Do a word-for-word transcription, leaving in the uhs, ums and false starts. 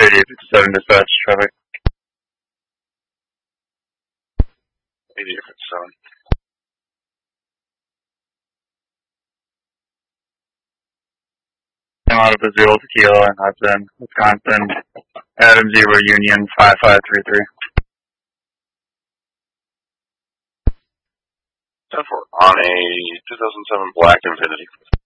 eighty-eight fifty-seven dispatch, traffic. eighty-eight fifty-seven. Out of Azul, Tequila, and Hudson, Wisconsin. Adam Zero Union five five three three. ten four on a two thousand seven Black Infiniti.